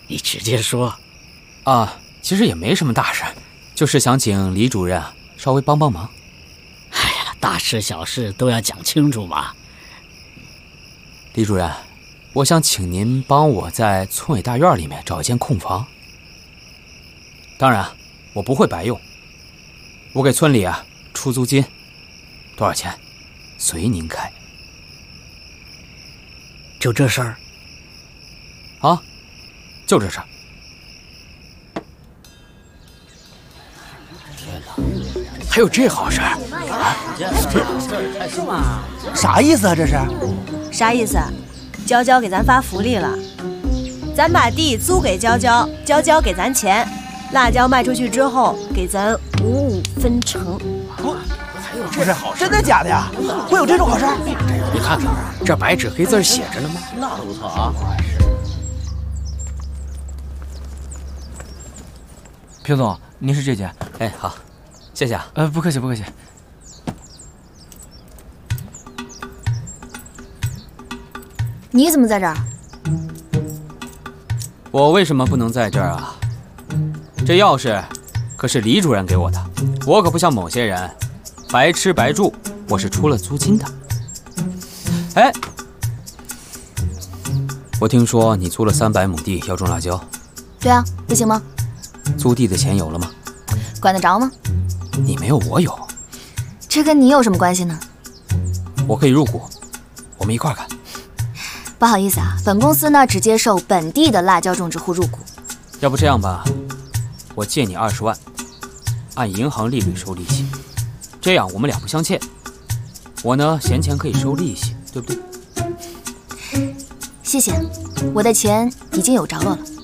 你直接说。 啊，其实也没什么大事，就是想请李主任稍微帮帮忙。 哎呀，大事小事都要讲清楚嘛。 李主任，我想请您帮我在村委大院里面找一间空房。当然，我不会白用，我给村里出租金，多少钱，随您开。 就这事儿？ 啊，就这事儿。 还有这好事啊？ 啥意思啊？这是？ 啥意思？娇娇给咱发福利了，咱把地租给娇娇，娇娇给咱钱，辣椒卖出去之后给咱55分成。 不是，真的假的呀？会有这种好事？ 你看看，这白纸黑字写着呢吗？ 那都不错啊。 朴总，您是这间？ 哎，好，谢谢啊。 不客气，不客气。 你怎么在这儿？ 我为什么不能在这儿啊？这钥匙可是李主任给我的，我可不像某些人，白吃白住，我是出了租金的。哎，我听说你租了300亩地要种辣椒。 对啊，不行吗？ 租地的钱有了吗？ 管得着吗？ 你没有我有。 这跟你有什么关系呢？ 我可以入股，我们一块儿干。 不好意思啊，本公司呢只接受本地的辣椒种植户入股。 要不这样吧，我借你20万，按银行利率收利息，这样我们两不相欠。我呢闲钱可以收利息，对不对？ 谢谢，我的钱已经有着落了。